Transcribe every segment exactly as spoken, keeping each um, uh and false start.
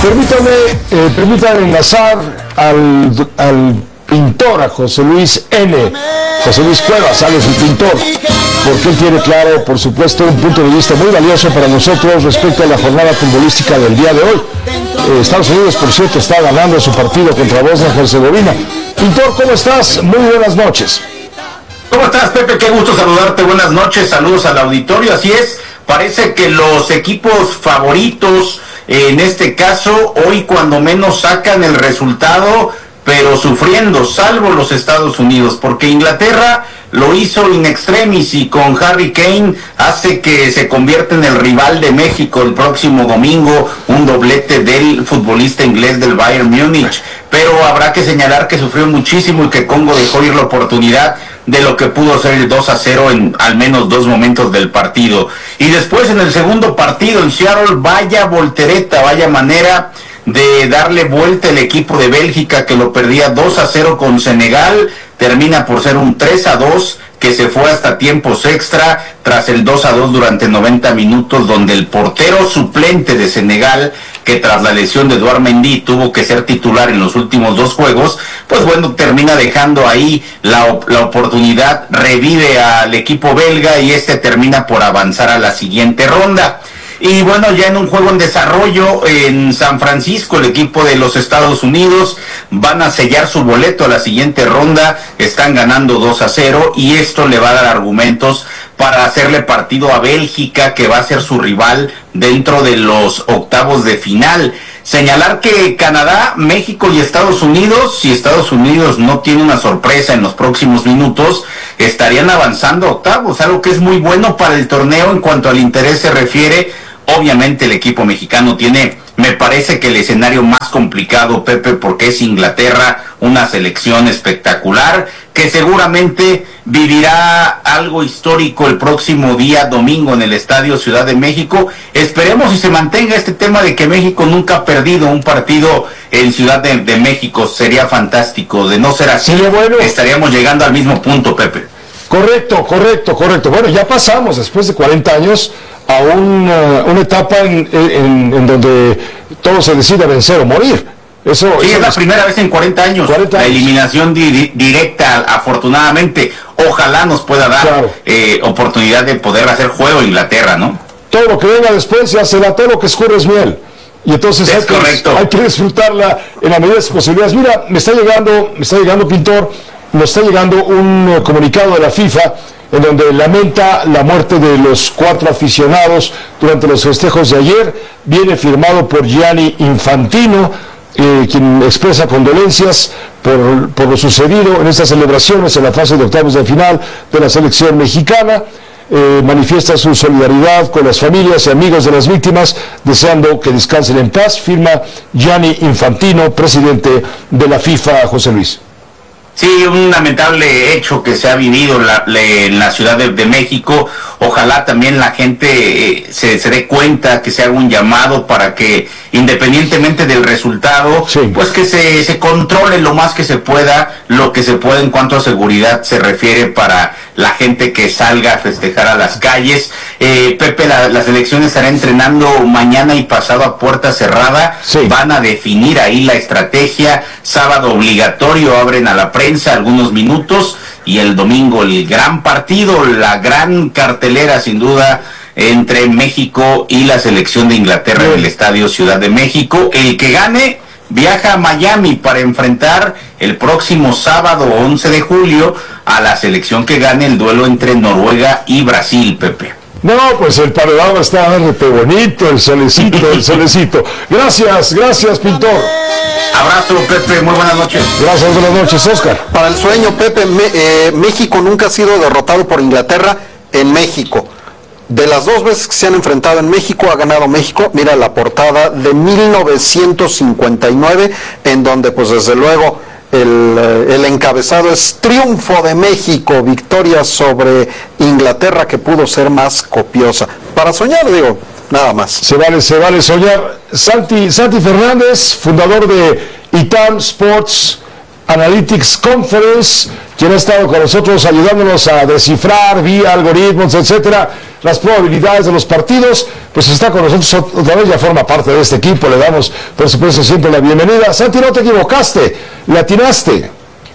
permítame, eh, permítame enlazar al, al pintor, a José Luis N. José Luis Cuevas, alias el pintor, porque él tiene claro, por supuesto, un punto de vista muy valioso para nosotros respecto a la jornada futbolística del día de hoy. Eh, Estados Unidos, por cierto, está ganando su partido contra Bosnia y Herzegovina. Pintor, ¿cómo estás? Muy buenas noches. ¿Cómo estás, Pepe? Qué gusto saludarte. Buenas noches, saludos al auditorio. Así es, parece que los equipos favoritos, en este caso, hoy cuando menos sacan el resultado, pero sufriendo, salvo los Estados Unidos, porque Inglaterra lo hizo in extremis y con Harry Kane hace que se convierta en el rival de México el próximo domingo, un doblete del futbolista inglés del Bayern Múnich, pero habrá que señalar que sufrió muchísimo y que Congo dejó ir la oportunidad de lo que pudo ser el dos a cero en al menos dos momentos del partido. Y después en el segundo partido en Seattle, vaya voltereta, vaya manera de darle vuelta el equipo de Bélgica, que lo perdía dos a cero con Senegal, termina por ser un tres a dos que se fue hasta tiempos extra tras el dos a dos durante noventa minutos, donde el portero suplente de Senegal, que tras la lesión de Edouard Mendy tuvo que ser titular en los últimos dos juegos, pues bueno, termina dejando ahí la, la oportunidad, revive al equipo belga y este termina por avanzar a la siguiente ronda. Y bueno, ya en un juego en desarrollo en San Francisco, el equipo de los Estados Unidos van a sellar su boleto a la siguiente ronda, están ganando dos a cero y esto le va a dar argumentos para hacerle partido a Bélgica, que va a ser su rival dentro de los octavos de final. Señalar que Canadá, México y Estados Unidos, si Estados Unidos no tiene una sorpresa en los próximos minutos, estarían avanzando a octavos, algo que es muy bueno para el torneo en cuanto al interés se refiere. Obviamente el equipo mexicano tiene, me parece que el escenario más complicado, Pepe, porque es Inglaterra, una selección espectacular, que seguramente vivirá algo histórico el próximo día domingo en el Estadio Ciudad de México. Esperemos y se mantenga este tema de que México nunca ha perdido un partido en Ciudad de, de México, sería fantástico. De no ser así, sí, bueno, estaríamos llegando al mismo punto, Pepe. Correcto, correcto, correcto. Bueno, ya pasamos después de cuarenta años a una, una etapa en, en, en donde todo se decide vencer o morir. Eso, sí, eso es la es... primera vez en cuarenta años, cuarenta años. La eliminación di directa, afortunadamente. Ojalá nos pueda dar claro. eh, oportunidad de poder hacer juego Inglaterra, ¿no? Todo lo que venga después ya será, todo lo que escurre es miel. Y entonces es hay, que, hay que disfrutarla en la medida de sus posibilidades. Mira, me está llegando, me está llegando, Pintor, nos está llegando un uh, comunicado de la FIFA en donde lamenta la muerte de los cuatro aficionados durante los festejos de ayer. Viene firmado por Gianni Infantino, eh, quien expresa condolencias por, por lo sucedido en estas celebraciones en la fase de octavos de final de la selección mexicana. Eh, manifiesta su solidaridad con las familias y amigos de las víctimas, deseando que descansen en paz. Firma Gianni Infantino, presidente de la FIFA, José Luis. Sí, un lamentable hecho que se ha vivido en la, en la Ciudad de, de México. Ojalá también la gente eh, se, se dé cuenta, que se haga un llamado para que, independientemente del resultado, sí. pues que se, se controle lo más que se pueda, lo que se pueda en cuanto a seguridad se refiere para la gente que salga a festejar a las calles. Eh, Pepe, la, la selección estará entrenando mañana y pasado a puerta cerrada. Sí. Van a definir ahí la estrategia. Sábado obligatorio, abren a la prensa algunos minutos y el domingo el gran partido, la gran cartelera sin duda entre México y la selección de Inglaterra en el Estadio Ciudad de México. El que gane viaja a Miami para enfrentar el próximo sábado once de julio a la selección que gane el duelo entre Noruega y Brasil, Pepe. No, pues el panorama está re bonito, el solecito, el solecito. Gracias, gracias, Pintor. Abrazo, Pepe, muy buenas noches. Gracias, buenas noches, Oscar. Para el sueño, Pepe, me, eh, México nunca ha sido derrotado por Inglaterra en México. De las dos veces que se han enfrentado en México, ha ganado México. Mira la portada de mil novecientos cincuenta y nueve, en donde, pues desde luego, el, el encabezado es Triunfo de México, victoria sobre Inglaterra que pudo ser más copiosa. Para soñar, digo, nada más. Se vale, se vale soñar. Santi, Santi Fernández, fundador de I T A M Sports Analytics Conference, quien ha estado con nosotros ayudándonos a descifrar vía algoritmos, etcétera. las probabilidades de los partidos, pues está con nosotros otra vez, ya forma parte de este equipo, le damos por supuesto siempre la bienvenida. Santi, no te equivocaste, le atinaste.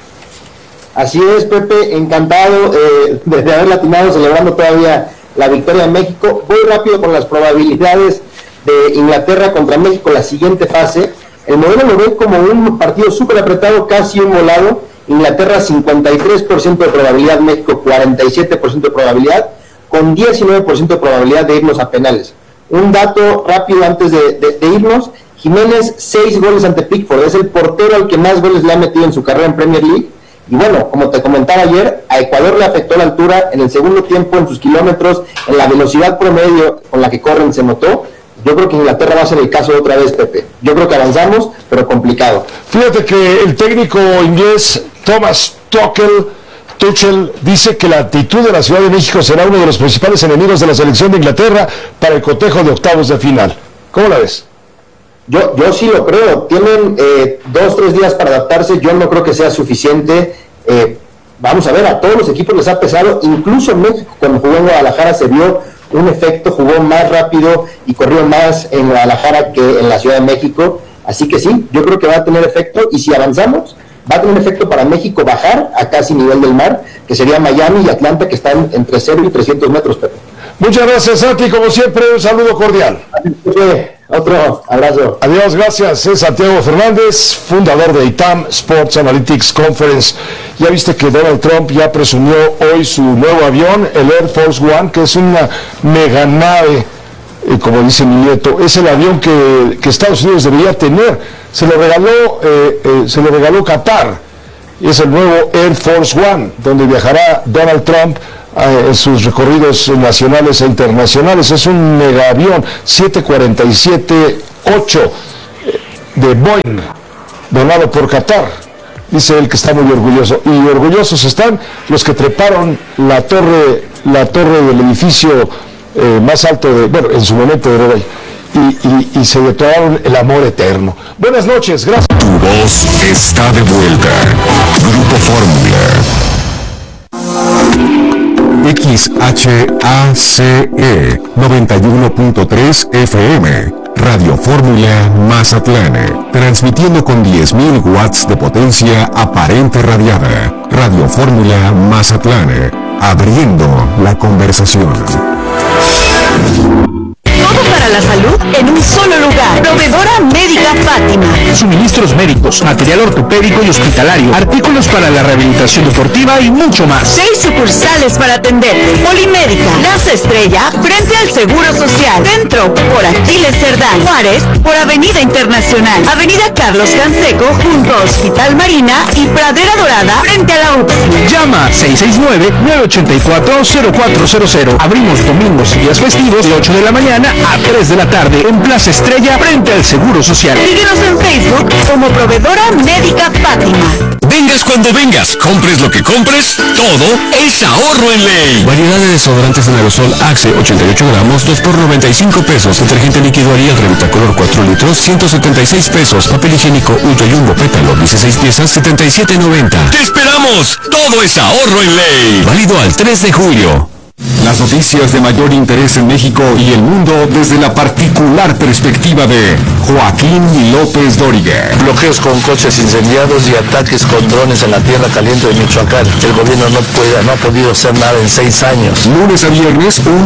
Así es, Pepe, encantado eh, de haber latinado, celebrando todavía la victoria de México. Voy rápido con las probabilidades de Inglaterra contra México, la siguiente fase. El modelo lo ve como un partido súper apretado, casi un volado. Inglaterra cincuenta y tres por ciento de probabilidad, México cuarenta y siete por ciento de probabilidad, con diecinueve por ciento de probabilidad de irnos a penales. Un dato rápido antes de, de, de irnos: Jiménez, seis goles ante Pickford, es el portero al que más goles le ha metido en su carrera en Premier League. Y bueno, como te comentaba ayer, a Ecuador le afectó la altura en el segundo tiempo, en sus kilómetros, en la velocidad promedio con la que corren se notó. Yo creo que Inglaterra va a ser el caso otra vez, Pepe. Yo creo que avanzamos, pero complicado. Fíjate que el técnico inglés Thomas Tuchel, Tuchel dice que la actitud de la Ciudad de México será uno de los principales enemigos de la selección de Inglaterra para el cotejo de octavos de final. ¿Cómo la ves? Yo, yo sí lo creo. Tienen eh, dos, tres días para adaptarse. Yo no creo que sea suficiente. Eh, vamos a ver, a todos los equipos les ha pesado. Incluso México, cuando jugó en Guadalajara, se vio un efecto, jugó más rápido y corrió más en Guadalajara que en la Ciudad de México. Así que sí, yo creo que va a tener efecto, y si avanzamos, va a tener efecto para México bajar a casi nivel del mar, que sería Miami y Atlanta, que están entre cero y trescientos metros, Pepe. Muchas gracias, Santi, como siempre, un saludo cordial. Otro abrazo. Adiós, gracias. Es Santiago Fernández, fundador de I T A M Sports Analytics Conference. Ya viste que Donald Trump ya presumió hoy su nuevo avión, el Air Force One, que es una mega nave, eh, como dice mi nieto. Es el avión que, que Estados Unidos debería tener. Se lo regaló, eh, eh, se lo regaló Qatar. Es el nuevo Air Force One, donde viajará Donald Trump en sus recorridos nacionales e internacionales. Es un mega avión siete cuarenta y siete ocho de Boeing, donado por Qatar. Dice él que está muy orgulloso, y orgullosos están los que treparon la torre la torre del edificio eh, más alto de, bueno, en su momento de Dubái, y, y, y se declararon el amor eterno. Buenas noches, gracias. Tu voz está de vuelta. Grupo Fórmula. X H A C E noventa y uno punto tres F M, Radio Fórmula Mazatlán, transmitiendo con diez mil watts de potencia aparente radiada. Radio Fórmula Mazatlán, abriendo la conversación. Todo para la salud en un solo lugar. Proveedora Médica Fátima. Suministros médicos, material ortopédico y hospitalario, artículos para la rehabilitación deportiva y mucho más. Seis sucursales para atenderte. Polimédica, Plaza Estrella, frente al Seguro Social. Centro, por Aquiles Cerdán. Juárez, por Avenida Internacional. Avenida Carlos Canseco, junto a Hospital Marina y Pradera Dorada, frente a la U P S I. Llama seis seis nueve, nueve ocho cuatro, cero cuatro cero cero. Abrimos domingos y días festivos de ocho de la mañana a tres de la tarde en Plaza Estrella, frente al Seguro Social. Síguenos en Facebook como Proveedora Médica Fátima. Vengas cuando vengas, compres lo que compres, todo es ahorro en ley. Variedad de desodorantes en aerosol Axe, ochenta y ocho gramos, dos por noventa y cinco pesos. Detergente líquido Ariel Revitacolor cuatro litros, ciento setenta y seis pesos. Papel higiénico Ultra Jumbo Pétalo, dieciséis piezas, setenta y siete noventa. ¡Te esperamos! Todo es ahorro en ley. Válido al tres de julio. Las noticias de mayor interés en México y el mundo desde la particular perspectiva de Joaquín López Dóriga. Bloqueos con coches incendiados y ataques con drones en la tierra caliente de Michoacán. El gobierno no puede, no ha podido hacer nada en seis años. Lunes a viernes, una